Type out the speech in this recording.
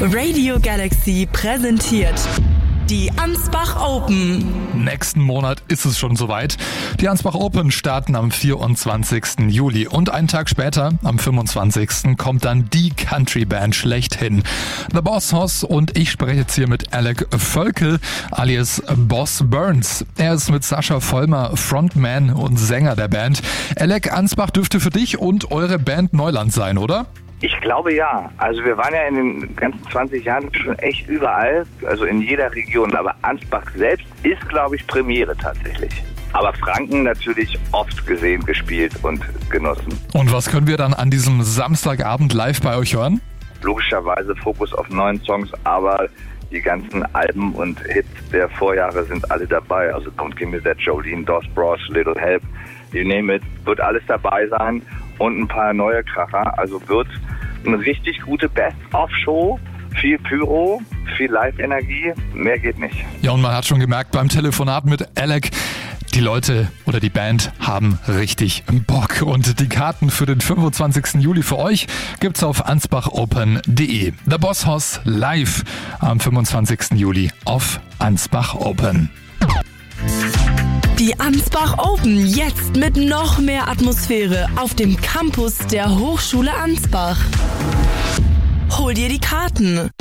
Radio Galaxy präsentiert die Ansbach Open. Nächsten Monat ist es schon soweit. Die Ansbach Open starten am 24. Juli und einen Tag später, am 25. kommt dann die Country-Band schlechthin. The Boss Hoss und ich spreche jetzt hier mit Alec Völkel alias Boss Burns. Er ist mit Sascha Vollmer Frontman und Sänger der Band. Alec, Ansbach dürfte für dich und eure Band Neuland sein, oder? Ich glaube ja. Also wir waren ja in den ganzen 20 Jahren schon echt überall, also in jeder Region. Aber Ansbach selbst ist, glaube ich, Premiere tatsächlich. Aber Franken natürlich oft gesehen, gespielt und genossen. Und was können wir dann an diesem Samstagabend live bei euch hören? Logischerweise Fokus auf neuen Songs, aber die ganzen Alben und Hits der Vorjahre sind alle dabei. Also kommt Gimme That, Jolene, Dos Bros, Little Help, you name it, wird alles dabei sein. Und ein paar neue Kracher. Also wird eine richtig gute Best-of-Show. Viel Pyro, viel Live-Energie. Mehr geht nicht. Ja, und man hat schon gemerkt beim Telefonat mit Alec, die Leute oder die Band haben richtig Bock. Und die Karten für den 25. Juli für euch gibt's auf ansbachopen.de. The Boss Hoss live am 25. Juli auf Ansbach Open. Die Ansbach Open jetzt mit noch mehr Atmosphäre auf dem Campus der Hochschule Ansbach. Hol dir die Karten.